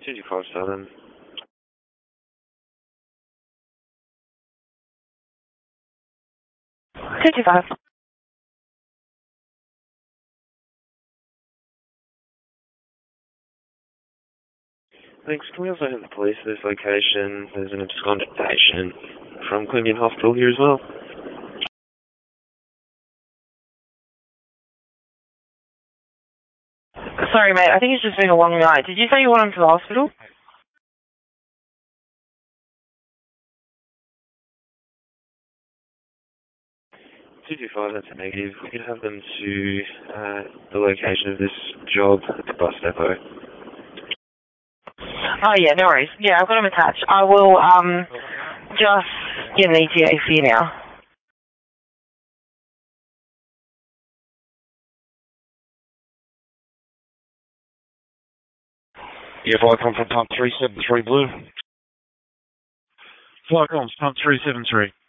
225 225. Thanks. Can we also have the police at this location? There's an absconded patient from Queanbeyan Hospital here as well. Sorry, mate. I think it's just been a long night. Did you say you want him to the hospital? 225, that's a negative. We can have them to the location of this job at the bus depot. Oh, yeah, no worries. Yeah, I've got him attached. I will, just get an ETA for you now. Yeah, Viacom from pump 373 blue. Viacom's pump 373.